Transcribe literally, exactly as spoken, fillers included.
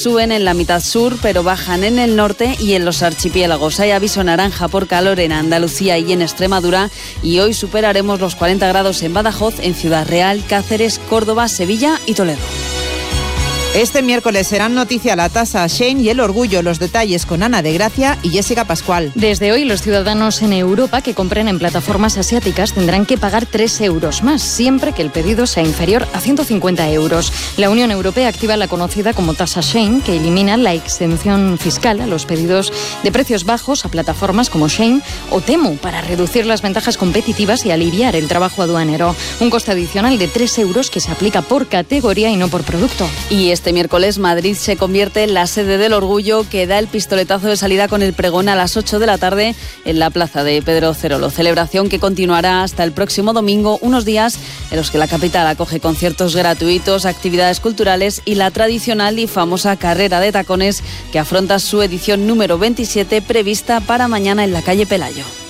suben en la mitad sur, pero bajan en el norte y en los archipiélagos. Hay aviso naranja por calor en Andalucía y en Extremadura, y hoy superaremos los cuarenta grados en Badajoz, en Ciudad Real, Cáceres, Córdoba, Sevilla y Toledo. Este miércoles serán noticia la tasa Shein y el orgullo. Los detalles con Ana de Gracia y Jessica Pascual. Desde hoy, los ciudadanos en Europa que compren en plataformas asiáticas tendrán que pagar tres euros más, siempre que el pedido sea inferior a ciento cincuenta euros. La Unión Europea activa la conocida como tasa Shein, que elimina la exención fiscal a los pedidos de precios bajos a plataformas como Shein o Temu, para reducir las ventajas competitivas y aliviar el trabajo aduanero. Un coste adicional de tres euros que se aplica por categoría y no por producto. Y este miércoles Madrid se convierte en la sede del orgullo, que da el pistoletazo de salida con el pregón a las ocho de la tarde en la plaza de Pedro Cerolo. Celebración que continuará hasta el próximo domingo, unos días en los que la capital acoge conciertos gratuitos, actividades culturales y la tradicional y famosa carrera de tacones, que afronta su edición número veintisiete, prevista para mañana en la calle Pelayo.